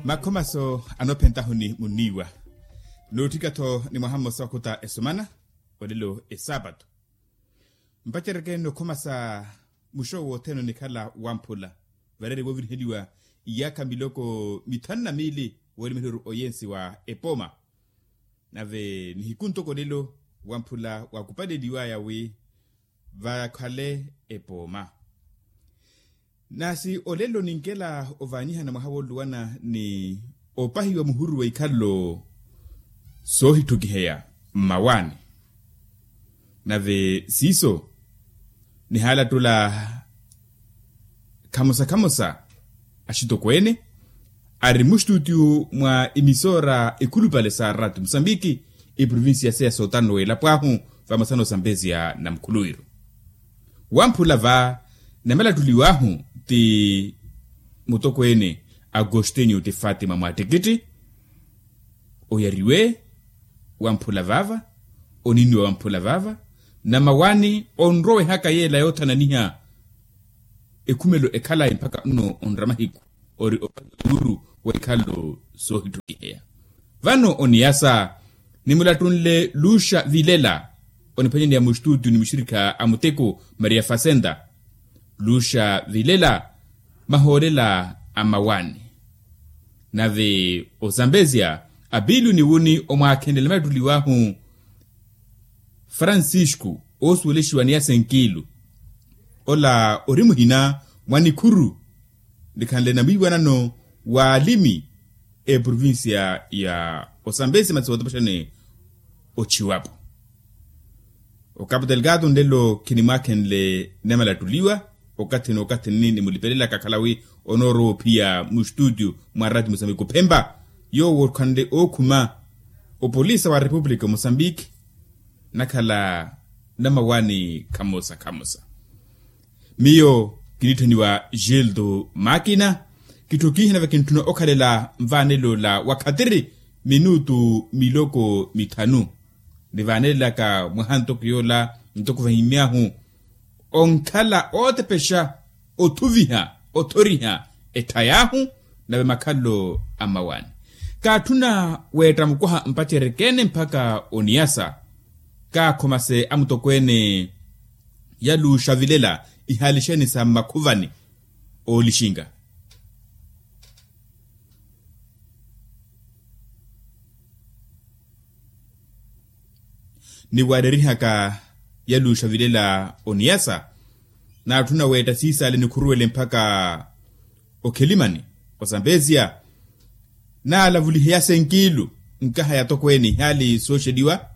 Makomaso anopentahuni muniwa. Notikato ni Muhammad Sakuta esumana odilo esabato. Mpachereke no komasa musho woteno nikala wampula. Varere wovin heliwa iyaka miloko mitanna mili wali mihiru oyensi wa epoma. Nave nihikunto kodilo wampula wakupade diwaya we vakale epoma. Nasi olelo ninkela ovaniha na mahawoluwana ni opahi wa muhuru wa ikalo sohi tukiheya mawani. Nave siso ni hala tula kamosa ashito kwene arimushtutiu mwa emisora ekulupale sa ratu Msambiki provinsia sea sotano ela pwahu vamasano Zambezia na Mkuluiru. Wampula va namela tuliwahu ti mutokwene Agostinho ti Fatima Mwatikiti oyariwe wampula vava onini wampula vava na mawani onrowe haka yela yota naniha ekumelo ekala impaka mno onramahiku ori opuru wa ikalo sohitukiheya vano oniasa nimulatunle Lusha Vilela onipanyeni ya mshtutu ni mshirika amuteko Maria Facenda Lusha Vilela maholela amawani nave Zambezia abilu ni wuni omwakendelema tuliwahu Francisco osweleshwani senkilu ola orimuhina mwanikuru likanle nabiwana no walimi provinsia ya Zambezia matsotabashane ochiwapo Cabo Delgado ndelo kinimakenle nemala tuliwa okati nini mulipelela kakalawi onoro pia mu studio mwaradi Mozambique Pemba yo workande okuma opolisa wa Republika Mozambique nakala namawani kamosa miyo kinitoniwa Gildo Makina kitukihi na vakintuno okalela mvanelo la wakatiri minutu miloko mitanu nivanela ka muhanto kiola ntoko vahimiahu onkala otepesha otuviha otoriha etayahu na makalo amawani katuna weta mkoha mpacherekene mpaka oniasa ka komase amutokwene ya Lusha Vilela ihalisheni sa makuvani olishinga ni waderiha ka ya Lusha Vilela oniasa na tuna weta sisa ni kuruwele mpaka okelimani Zambezia na lavulihia senkilu nkaha ya tokweni hali soshediwa